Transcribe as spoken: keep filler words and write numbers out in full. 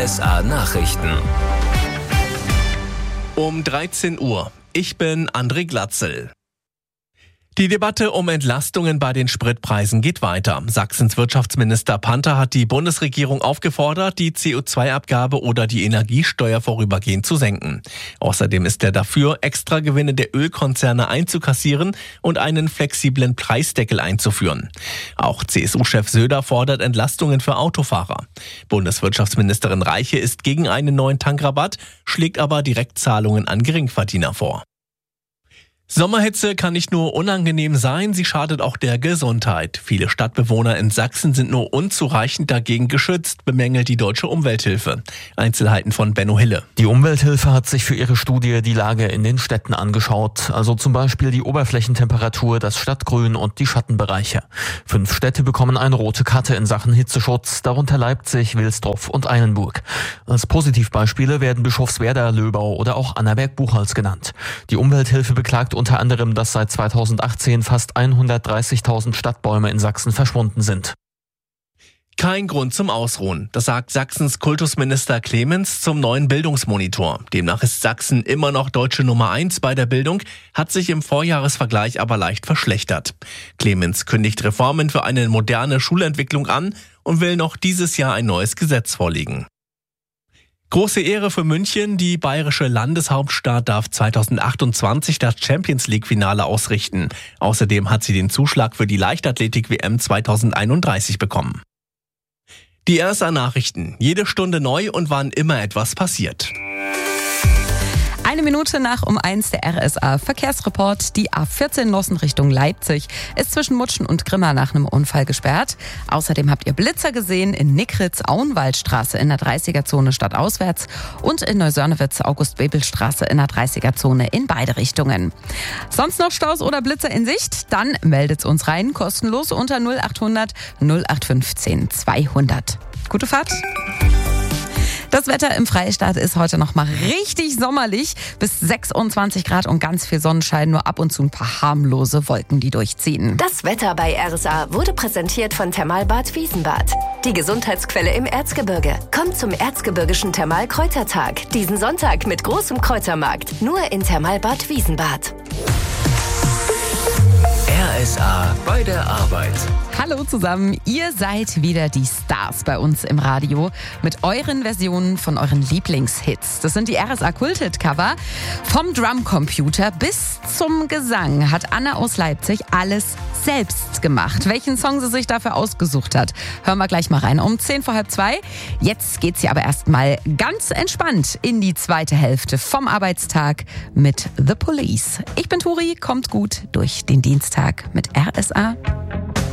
S A Nachrichten. Um dreizehn Uhr. Ich bin André Glatzel. Die Debatte um Entlastungen bei den Spritpreisen geht weiter. Sachsens Wirtschaftsminister Panther hat die Bundesregierung aufgefordert, die C O zwei Abgabe oder die Energiesteuer vorübergehend zu senken. Außerdem ist er dafür, Extragewinne der Ölkonzerne einzukassieren und einen flexiblen Preisdeckel einzuführen. Auch C S U-Chef Söder fordert Entlastungen für Autofahrer. Bundeswirtschaftsministerin Reiche ist gegen einen neuen Tankrabatt, schlägt aber Direktzahlungen an Geringverdiener vor. Sommerhitze kann nicht nur unangenehm sein, sie schadet auch der Gesundheit. Viele Stadtbewohner in Sachsen sind nur unzureichend dagegen geschützt, bemängelt die Deutsche Umwelthilfe. Einzelheiten von Benno Hille. Die Umwelthilfe hat sich für ihre Studie die Lage in den Städten angeschaut. Also zum Beispiel die Oberflächentemperatur, das Stadtgrün und die Schattenbereiche. Fünf Städte bekommen eine rote Karte in Sachen Hitzeschutz, darunter Leipzig, Wilsdorf und Eilenburg. Als Positivbeispiele werden Bischofswerda, Löbau oder auch Annaberg-Buchholz genannt. Die Umwelthilfe beklagt unter anderem, dass seit zweitausendachtzehn fast hundertdreißigtausend Stadtbäume in Sachsen verschwunden sind. Kein Grund zum Ausruhen, das sagt Sachsens Kultusminister Clemens zum neuen Bildungsmonitor. Demnach ist Sachsen immer noch deutsche Nummer eins bei der Bildung, hat sich im Vorjahresvergleich aber leicht verschlechtert. Clemens kündigt Reformen für eine moderne Schulentwicklung an und will noch dieses Jahr ein neues Gesetz vorlegen. Große Ehre für München. Die bayerische Landeshauptstadt darf zweitausendachtundzwanzig das Champions-League-Finale ausrichten. Außerdem hat sie den Zuschlag für die Leichtathletik-W M zweitausendeinunddreißig bekommen. Die R S A-Nachrichten. Jede Stunde neu und wann immer etwas passiert. Eine Minute nach um eins der R S A-Verkehrsreport. Die A vierzehn Nossen Richtung Leipzig ist zwischen Mutschen und Grimma nach einem Unfall gesperrt. Außerdem habt ihr Blitzer gesehen in Nickritz, Auenwaldstraße in der dreißiger-Zone stadtauswärts und in Neusörnewitz, August-Bebel-Straße in der dreißiger-Zone in beide Richtungen. Sonst noch Staus oder Blitzer in Sicht? Dann meldet's uns rein, kostenlos unter null achthundert null acht fünfzehn zweihundert. Gute Fahrt! Das Wetter im Freistaat ist heute noch mal richtig sommerlich. Bis sechsundzwanzig Grad und ganz viel Sonnenschein, nur ab und zu ein paar harmlose Wolken, die durchziehen. Das Wetter bei R S A wurde präsentiert von Thermalbad Wiesenbad. Die Gesundheitsquelle im Erzgebirge. Kommt zum Erzgebirgischen Thermalkräutertag. Diesen Sonntag mit großem Kräutermarkt. Nur in Thermalbad Wiesenbad. R S A bei der Arbeit. Hallo zusammen, ihr seid wieder die Stars bei uns im Radio mit euren Versionen von euren Lieblingshits. Das sind die R S A Kult-Hit-Cover. Vom Drumcomputer bis zum Gesang hat Anna aus Leipzig alles selbst gemacht. Welchen Song sie sich dafür ausgesucht hat, hören wir gleich mal rein um zehn vor halb zwei. Jetzt geht's hier aber erstmal ganz entspannt in die zweite Hälfte vom Arbeitstag mit The Police. Ich bin Turi, kommt gut durch den Dienstag mit R S A.